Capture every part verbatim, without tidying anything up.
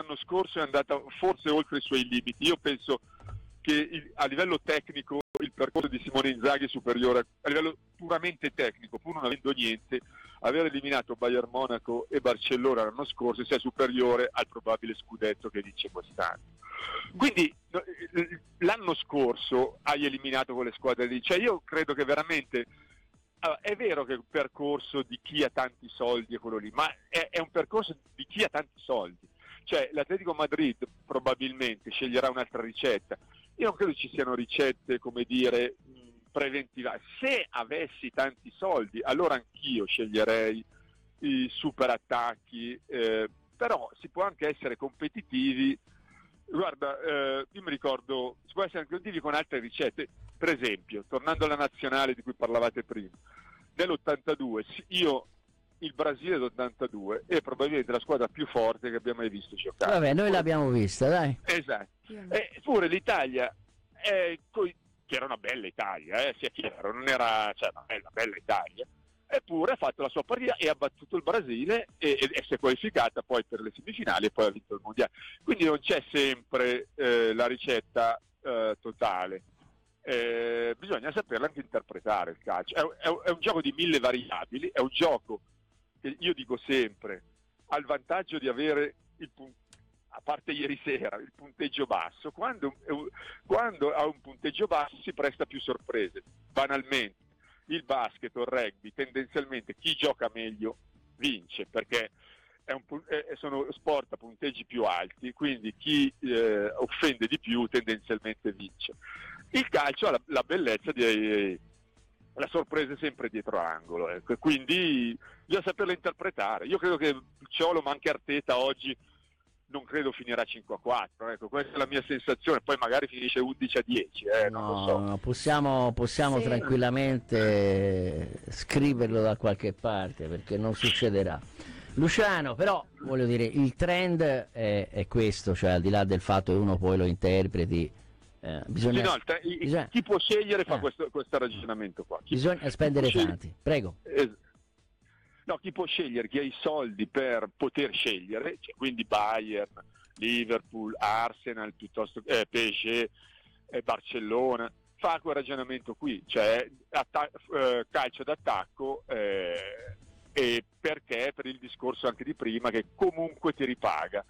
l'anno scorso è andata forse oltre i suoi limiti. Io penso che il, a livello tecnico il percorso di Simone Inzaghi è superiore, a livello puramente tecnico, pur non avendo niente, aver eliminato Bayern Monaco e Barcellona l'anno scorso sia superiore al probabile scudetto che vince quest'anno. Quindi l'anno scorso hai eliminato quelle squadre lì, cioè io credo che veramente allora, è vero che il percorso di chi ha tanti soldi è quello lì, ma è, è un percorso di chi ha tanti soldi, cioè l'Atletico Madrid probabilmente sceglierà un'altra ricetta. Io non credo ci siano ricette, come dire, preventiva. Se avessi tanti soldi, allora anch'io sceglierei i super attacchi, eh, però si può anche essere competitivi. Guarda, eh, io mi ricordo, si può essere anche competitivi con altre ricette. Per esempio, tornando alla nazionale di cui parlavate prima, nell'ottantadue, io, il Brasile dell'ottantadue è probabilmente la squadra più forte che abbiamo mai visto giocare. Vabbè, noi l'abbiamo vista, dai. Esatto. Eppure l'Italia, è coi- che era una bella Italia, eh, sia chiaro, non era, cioè, una bella, bella Italia, eppure ha fatto la sua partita e ha battuto il Brasile e, e, e si è qualificata poi per le semifinali e poi ha vinto il mondiale. Quindi non c'è sempre eh, la ricetta eh, totale, eh, bisogna saperla anche interpretare il calcio. È, è, è un gioco di mille variabili, è un gioco che io dico sempre ha il vantaggio di avere il punto, a parte ieri sera, il punteggio basso. Quando, quando ha un punteggio basso si presta più sorprese. Banalmente, il basket o il rugby, tendenzialmente chi gioca meglio vince, perché è un, è, sono sport a punteggi più alti, quindi chi eh, offende di più tendenzialmente vince. Il calcio ha la, la bellezza di... la sorpresa è sempre dietro l'angolo, ecco. Quindi bisogna saperla interpretare. Io credo che Ciolo, ma anche Arteta oggi non credo finirà cinque a quattro, ecco, questa è la mia sensazione, poi magari finisce undici a dieci, eh, non no, lo so. no, possiamo, possiamo sì. tranquillamente scriverlo da qualche parte, perché non succederà. Luciano, però voglio dire, il trend è, è questo, cioè al di là del fatto che uno poi lo interpreti, eh, bisogna, Sì, no, te, bisogna chi può scegliere fa eh. questo, questo ragionamento qua. Chi, bisogna spendere chi tanti, prego. Es- no, chi può scegliere, chi ha i soldi per poter scegliere, cioè, quindi Bayern, Liverpool, Arsenal, piuttosto eh, P S G, eh, Barcellona, fa quel ragionamento qui, cioè atta- eh, calcio d'attacco, eh, e perché per il discorso anche di prima che comunque ti ripaga,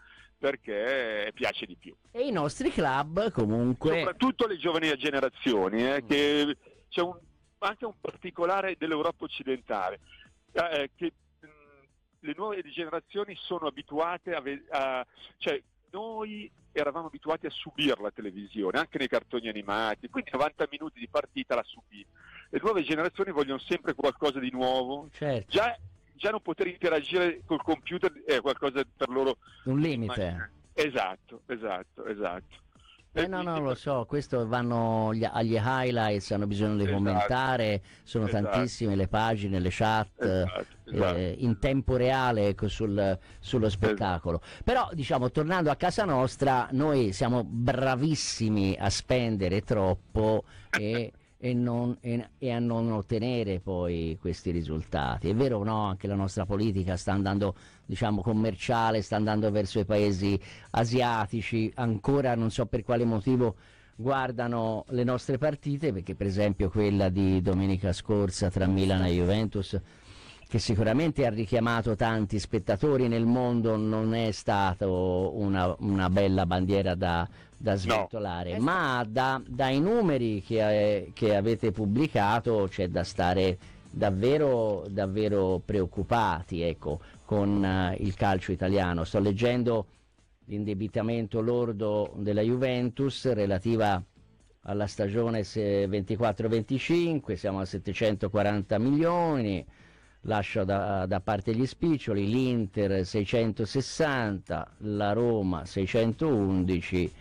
perché piace di più. E i nostri club comunque, soprattutto le giovani generazioni, eh, che c'è un, anche un particolare dell'Europa occidentale, eh, che mh, le nuove generazioni sono abituate a, ve- a cioè noi eravamo abituati a subire la televisione anche nei cartoni animati, quindi novanta minuti di partita la subivi. Le nuove generazioni vogliono sempre qualcosa di nuovo, certo, già già non poter interagire col computer è qualcosa per loro un limite. Esatto, esatto, esatto. Eh no, no, lo so, questo vanno gli, agli highlights, hanno bisogno di Esatto. commentare, sono Esatto. tantissime le pagine, le chat, Esatto, esatto. eh, in tempo reale, ecco, sul, sullo spettacolo. Esatto. Però, diciamo, tornando a casa nostra, noi siamo bravissimi a spendere troppo e, e, non, e, e a non ottenere poi questi risultati. È vero o no? Anche la nostra politica sta andando, diciamo, commerciale, sta andando verso i paesi asiatici, ancora non so per quale motivo guardano le nostre partite, perché per esempio quella di domenica scorsa tra Milan e Juventus, che sicuramente ha richiamato tanti spettatori nel mondo, non è stato una, una bella bandiera da, da sventolare, no. ma da, dai numeri che, che avete pubblicato c'è da stare davvero, davvero preoccupati, ecco, con uh, il calcio italiano. Sto leggendo l'indebitamento lordo della Juventus relativa alla stagione ventiquattro venticinque, siamo a settecentoquaranta milioni, lascio da, da parte gli spiccioli, l'Inter seicentosessanta, la Roma seicentoundici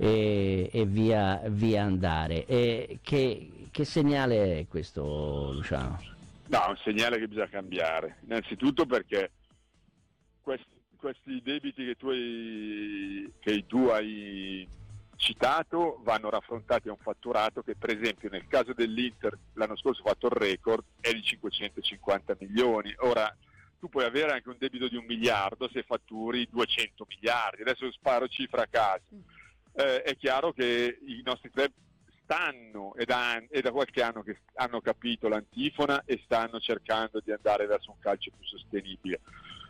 e, e via, via andare. E che, che segnale è questo, Luciano? No, è un segnale che bisogna cambiare, innanzitutto perché questi, questi debiti che tu hai, che tu hai citato vanno raffrontati a un fatturato che, per esempio, nel caso dell'Inter l'anno scorso ha fatto il record, è di cinquecentocinquanta milioni. Ora tu puoi avere anche un debito di un miliardo se fatturi duecento miliardi. Adesso sparo cifra a caso. Eh, è chiaro che i nostri club stanno, e da, e da qualche anno che hanno capito l'antifona e stanno cercando di andare verso un calcio più sostenibile.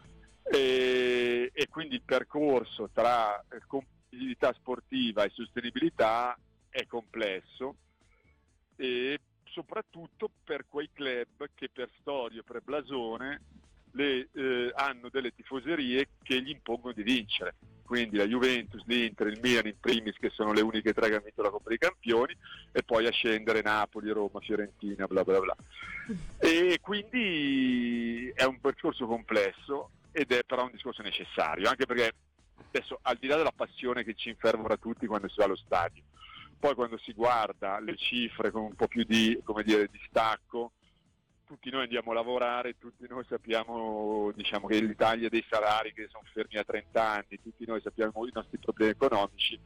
E, e quindi il percorso tra competitività sportiva e sostenibilità è complesso, e soprattutto per quei club che per storia, per blasone, le, eh, hanno delle tifoserie che gli impongono di vincere. Quindi la Juventus, l'Inter, il Milan in primis, che sono le uniche tre che hanno vinto la Coppa dei Campioni, e poi a scendere Napoli, Roma, Fiorentina, bla bla bla. E quindi è un percorso complesso, ed è però un discorso necessario, anche perché adesso, al di là della passione che ci infervora tutti quando si va allo stadio, poi quando si guarda le cifre con un po' più di, come dire, di stacco, tutti noi andiamo a lavorare, tutti noi sappiamo, diciamo, che l'Italia dei salari che sono fermi a trenta anni, tutti noi sappiamo i nostri problemi economici,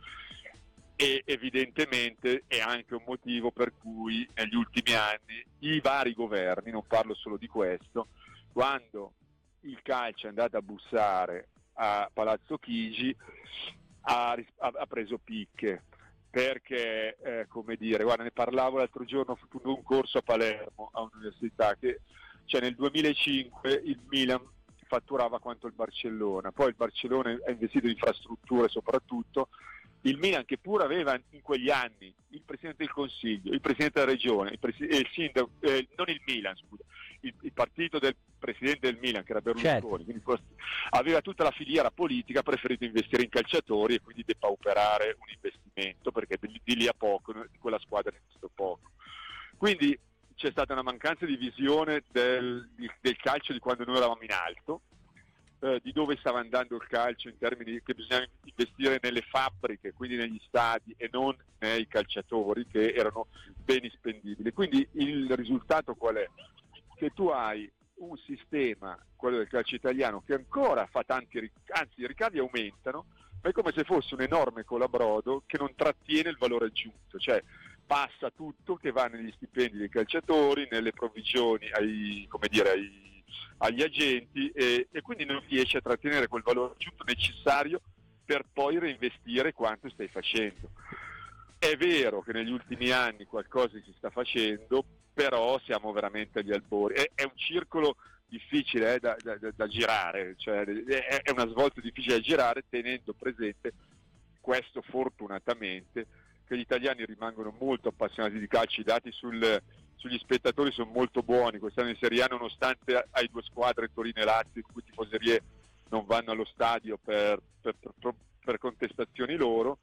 e evidentemente è anche un motivo per cui negli ultimi anni i vari governi, non parlo solo di questo, quando il calcio è andato a bussare a Palazzo Chigi ha, ha, ha preso picche, perché eh, come dire, guarda, ne parlavo l'altro giorno, ho fatto un corso a Palermo a un'università, che cioè nel duemilacinque il Milan fatturava quanto il Barcellona, poi il Barcellona ha investito in infrastrutture soprattutto, il Milan, che pure aveva in quegli anni il Presidente del Consiglio, il Presidente della Regione, il, presi- il sindaco, eh, non il Milan, scusa, il, il partito del Presidente del Milan, che era Berlusconi, certo. Quindi aveva tutta la filiera politica, ha preferito investire in calciatori e quindi depauperare un investimento, perché di, di lì a poco, di quella squadra è investito poco. Quindi c'è stata una mancanza di visione del, del calcio di quando noi eravamo in alto, eh, di dove stava andando il calcio, in termini che bisognava investire nelle fabbriche, quindi negli stadi, e non nei calciatori, che erano beni spendibili. Quindi il risultato qual è? Che tu hai un sistema, quello del calcio italiano, che ancora fa tanti, anzi i ricavi aumentano, ma è come se fosse un enorme colabrodo che non trattiene il valore aggiunto, cioè passa tutto che va negli stipendi dei calciatori, nelle provvigioni ai, come dire, ai, agli agenti, e, e quindi non riesce a trattenere quel valore aggiunto necessario per poi reinvestire quanto stai facendo. È vero che negli ultimi anni qualcosa si sta facendo, però siamo veramente agli albori. È, è un circolo difficile eh, da, da, da girare, cioè è, è una svolta difficile da girare, tenendo presente questo, fortunatamente, che gli italiani rimangono molto appassionati di calcio. I dati sul, sugli spettatori sono molto buoni quest'anno in Serie A, nonostante hai due squadre, Torino e Lazio, in cui tifoserie non vanno allo stadio per, per, per, per contestazioni loro,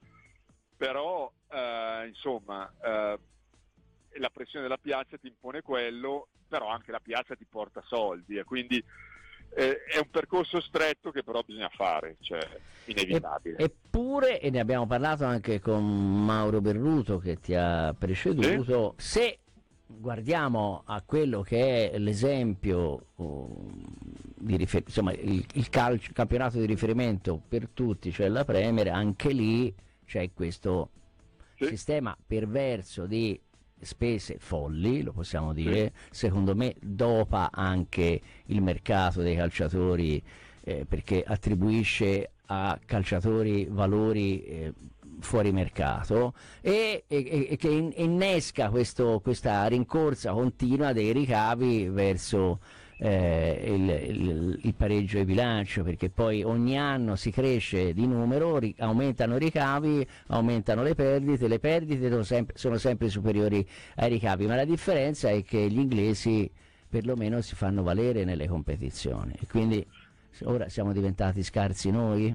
però eh, insomma eh, la pressione della piazza ti impone quello, però anche la piazza ti porta soldi, e quindi eh, è un percorso stretto che però bisogna fare, cioè inevitabile. E, eppure, e ne abbiamo parlato anche con Mauro Berruto che ti ha preceduto, sì? Se guardiamo a quello che è l'esempio uh, di rifer- insomma il, il calcio, campionato di riferimento per tutti, cioè la Premier, anche lì c'è questo sì. sistema perverso di spese folli, lo possiamo dire, sì. secondo me dopa anche il mercato dei calciatori, eh, perché attribuisce a calciatori valori eh, fuori mercato, e, e, e che in, innesca questo, questa rincorsa continua dei ricavi verso eh, il, il, il pareggio di bilancio, perché poi ogni anno si cresce di numero, ri, aumentano i ricavi, aumentano le perdite, le perdite sono sempre, sono sempre superiori ai ricavi, ma la differenza è che gli inglesi perlomeno si fanno valere nelle competizioni, e quindi ora siamo diventati scarsi noi?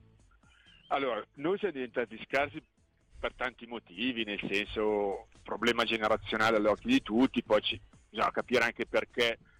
Allora, noi siamo diventati scarsi per tanti motivi, nel senso problema generazionale agli occhi di tutti, poi ci, bisogna capire anche perché